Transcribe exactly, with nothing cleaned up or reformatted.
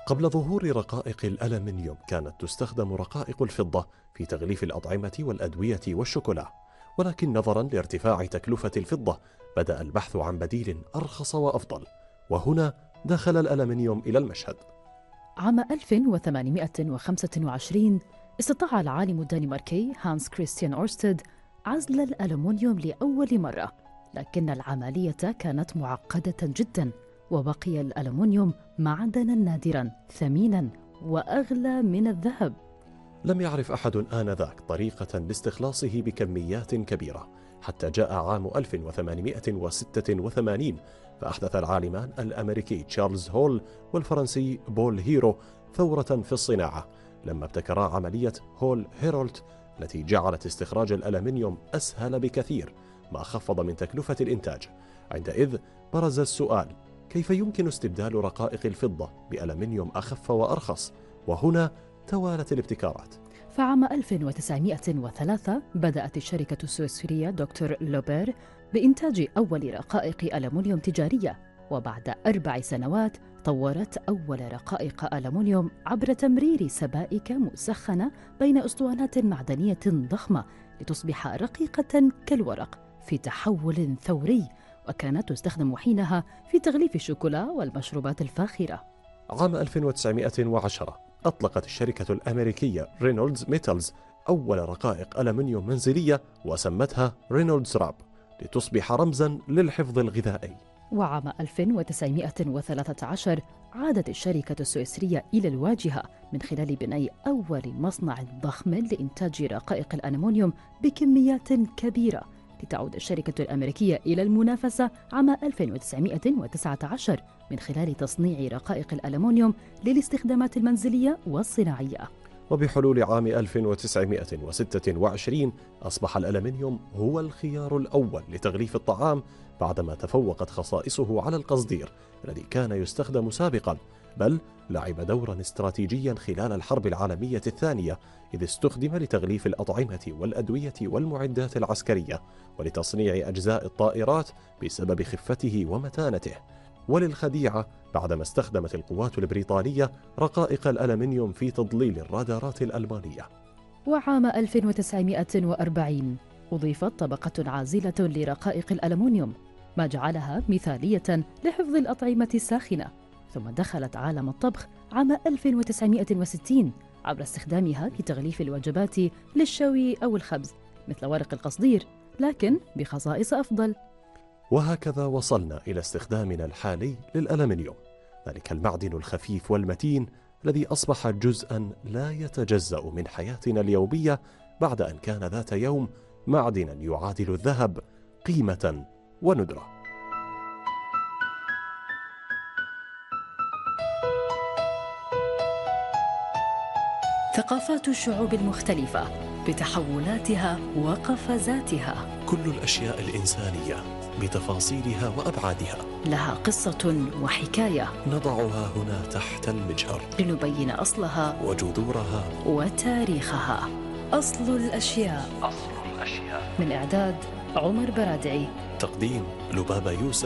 قبل ظهور رقائق الألمنيوم كانت تستخدم رقائق الفضة في تغليف الأطعمة والأدوية والشوكولا، ولكن نظرا لارتفاع تكلفة الفضة بدأ البحث عن بديل أرخص وأفضل، وهنا دخل الألمنيوم إلى المشهد. عام ألف وثمانمائة وخمسة وعشرين استطاع العالم الدنماركي هانس كريستيان أورستد عزل الألمنيوم لأول مرة، لكن العملية كانت معقدة جدا، وبقي الألمنيوم معدنا نادرا ثمينا وأغلى من الذهب. لم يعرف أحد آنذاك طريقة لاستخلاصه بكميات كبيرة، حتى جاء عام ألف وثمانمائة وستة وثمانين فأحدث العالمان الأمريكي تشارلز هول والفرنسي بول هيرو ثورة في الصناعة لما ابتكرا عملية هول هيرولت التي جعلت استخراج الألمنيوم أسهل بكثير، ما خفض من تكلفة الإنتاج. عندئذ برز السؤال: كيف يمكن استبدال رقائق الفضة بألمنيوم أخف وأرخص؟ وهنا توالت الابتكارات. فعام ألف وتسعمائة وثلاثة بدأت الشركة السويسرية دكتور لوبير بإنتاج أول رقائق ألمنيوم تجارية، وبعد أربع سنوات طورت أول رقائق ألمنيوم عبر تمرير سبائك مسخنة بين أسطوانات معدنية ضخمة لتصبح رقيقة كالورق في تحول ثوري، وكانت تستخدم حينها في تغليف الشوكولا والمشروبات الفاخرة. عام ألف وتسعمائة وعشرة أطلقت الشركة الأمريكية رينولدز ميتالز أول رقائق ألمنيوم منزلية وسمتها رينولدز راب لتصبح رمزاً للحفظ الغذائي. وعام ألف وتسعمائة وثلاثة عشر عادت الشركة السويسرية إلى الواجهة من خلال بناء أول مصنع ضخم لإنتاج رقائق الألمنيوم بكميات كبيرة، لتعود الشركة الأمريكية إلى المنافسة عام ألف وتسعمائة وتسعة عشر من خلال تصنيع رقائق الألمنيوم للاستخدامات المنزلية والصناعية. وبحلول عام ألف وتسعمائة وستة وعشرين أصبح الألمنيوم هو الخيار الأول لتغليف الطعام، بعدما تفوقت خصائصه على القصدير الذي كان يستخدم سابقا، بل لعب دورا استراتيجيا خلال الحرب العالمية الثانية، إذ استخدم لتغليف الأطعمة والأدوية والمعدات العسكرية ولتصنيع أجزاء الطائرات بسبب خفته ومتانته، وللخديعة بعدما استخدمت القوات البريطانية رقائق الألمنيوم في تضليل الرادارات الألمانية. وعام ألف وتسعمائة وأربعين أضيفت طبقة عازلة لرقائق الألمنيوم، ما جعلها مثالية لحفظ الأطعمة الساخنة، ثم دخلت عالم الطبخ عام ألف وتسعمائة وستين عبر استخدامها في تغليف الوجبات للشوي أو الخبز مثل ورق القصدير، لكن بخصائص أفضل. وهكذا وصلنا إلى استخدامنا الحالي للألمنيوم، ذلك المعدن الخفيف والمتين الذي أصبح جزءاً لا يتجزأ من حياتنا اليومية، بعد أن كان ذات يوم معدناً يعادل الذهب قيمة وندرة. ثقافات الشعوب المختلفة بتحولاتها وقفزاتها، كل الأشياء الإنسانية بتفاصيلها وأبعادها لها قصة وحكاية نضعها هنا تحت المجهر لنبين أصلها وجذورها وتاريخها. أصل الأشياء. أصل الأشياء. من إعداد عمر برادعي، تقديم لبابة يوسف.